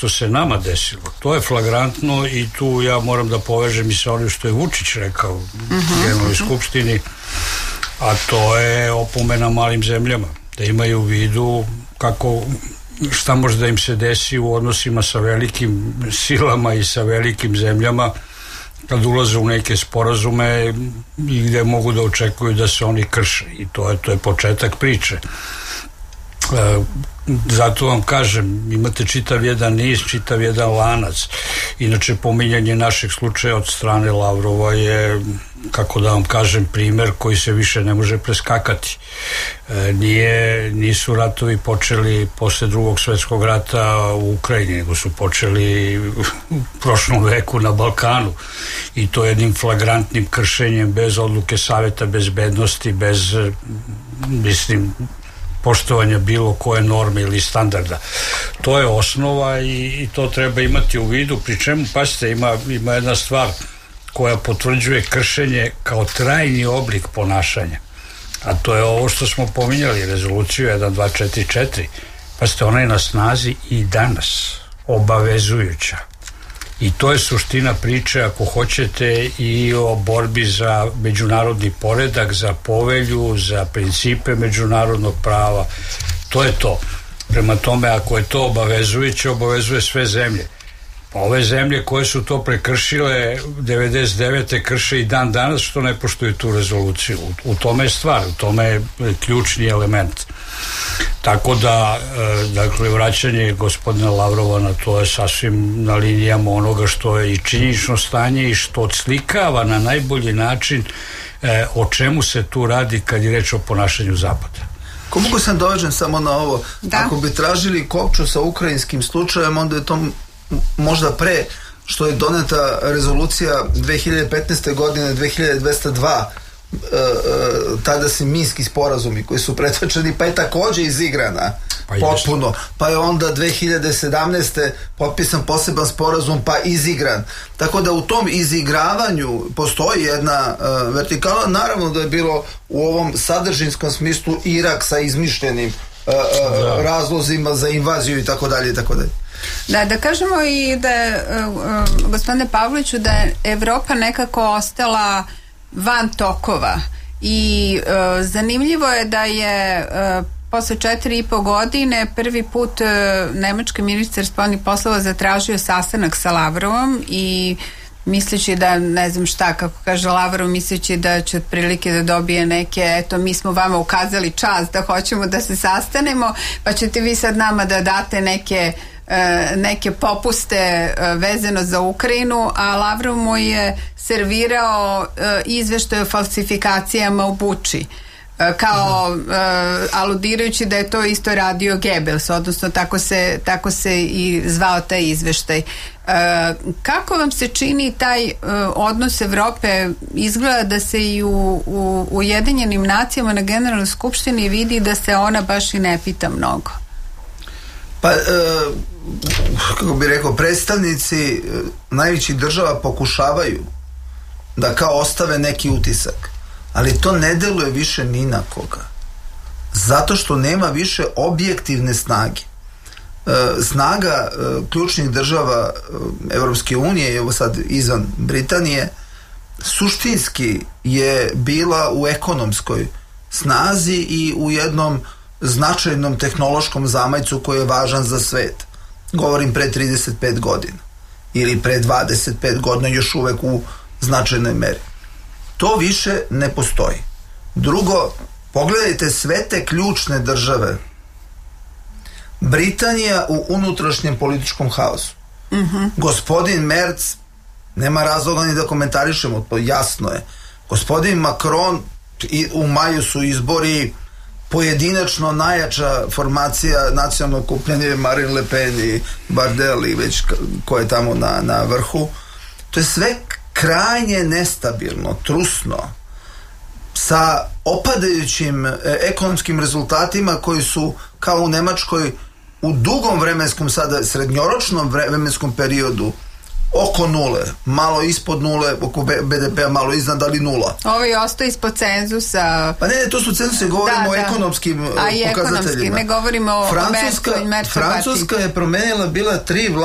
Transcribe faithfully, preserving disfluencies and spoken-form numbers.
što se nama desilo. To je flagrantno i tu ja moram da povežem i sa onim što je Vučić rekao u uh-huh. Generalnoj skupštini, a to je opomena malim zemljama, da imaju u vidu kako, šta može da im se desi u odnosima sa velikim silama i sa velikim zemljama kad ulaze u neke sporazume i gde mogu da očekuju da se oni krše, i to je, to je početak priče. E, zato vam kažem, imate čitav jedan niz, čitav jedan lanac. Inače, pominjanje našeg slučaja od strane Lavrova je, kako da vam kažem, primer koji se više ne može preskakati. E, nije, nisu ratovi počeli posle drugog svetskog rata u Ukrajini, nego su počeli u prošlom veku na Balkanu, i to jednim flagrantnim kršenjem bez odluke Saveta bezbednosti, bez, mislim, poštovanja bilo koje norme ili standarda. To je osnova i, i to treba imati u vidu, pri čemu, pasite, ima, ima jedna stvar koja potvrđuje kršenje kao trajni oblik ponašanja, a to je ovo što smo pominjali, rezoluciju jedan dva četiri četiri. Pasite, ona je na snazi i danas, obavezujuća. I to je suština priče, ako hoćete, i o borbi za međunarodni poredak, za povelju, za principe međunarodnog prava. To je to. Prema tome, ako je to obavezujuće, obavezuje sve zemlje. Pa ove zemlje koje su to prekršile devedeset devete krše i dan danas što ne poštuju tu rezoluciju. U, u tome je stvar, u tome je ključni element. Tako da, e, dakle, vraćanje gospodina Lavrova na to je sasvim na linijama onoga što je i činjenično stanje i što odslikava na najbolji način e, o čemu se tu radi kad je reč o ponašanju Zapada. Ko mogu sam dovežem samo na ovo? Da. Ako bi tražili kopču sa ukrajinskim slučajem, onda je to možda pre što je doneta rezolucija dve hiljade petnaeste godine dve hiljade dvesta dva, e, e, tada se minski sporazumi koji su pretvrčeni, pa je takođe izigrana pa potpuno, jest. Pa je onda dve hiljade sedamnaeste potpisan poseban sporazum, pa izigran. Tako da u tom izigravanju postoji jedna e, vertikala. Naravno da je bilo u ovom sadržinskom smislu Irak sa izmišljenim e, e, razlozima za invaziju i tako dalje i tako dalje. Da, da kažemo i da uh, uh, gospodine Pavliću, da je Evropa nekako ostala van tokova i uh, zanimljivo je da je uh, posle četiri i po godine prvi put uh, nemački ministar spoljnih poslova zatražio sastanak sa Lavrovom i misleći da, ne znam šta, kako kaže Lavrov, misleći da će otprilike da dobije neke, eto, mi smo vama ukazali čast da hoćemo da se sastanemo, pa ćete vi sad nama da date neke neke popuste vezano za Ukrajinu, a Lavrov mu je servirao izveštaj o falsifikacijama u Buči, kao aludirajući da je to isto radio Goebbels, odnosno tako se, tako se i zvao taj izveštaj. Kako vam se čini taj odnos Evrope? Izgleda da se i u, u Ujedinjenim nacijama na Generalnoj skupštini vidi da se ona baš i ne pita mnogo. Pa, e, kako bi rekao, predstavnici najvećih država pokušavaju da kao ostave neki utisak, ali to ne deluje više ni na koga. Zato što nema više objektivne snage. E, snaga e, ključnih država e, Evropske unije, evo sad izvan Britanije, suštinski je bila u ekonomskoj snazi i u jednom značajnom tehnološkom zamajcu koji je važan za svet. Govorim pre trideset pet godina ili pre dvadeset pet godina, još uvek u značajnoj meri. To više ne postoji. Drugo, pogledajte sve te ključne države. Britanija u unutrašnjem političkom haosu. Mm-hmm. Gospodin Merz, nema razloga ni da komentarišemo, to jasno je. Gospodin Macron, u maju su izbori, pojedinačno najjača formacija nacionalnog okupljanja je Marine Le Pen i Bardel i već ko je tamo na, na vrhu. To je sve krajnje nestabilno, trusno, sa opadajućim e, ekonomskim rezultatima koji su kao u Nemačkoj u dugom vremenskom, sada srednjoročnom vremenskom periodu oko nule, malo ispod nule, oko be de pe-a malo iznad, ali nula. Ovo je ostao ispod cenzusa. Pa ne, ne, to su cenzuse, govorimo da, o da. ekonomskim A i pokazateljima. Ekonomski, ne govorimo Francuska, o Mercu, Francuska je promenila bila tri vlade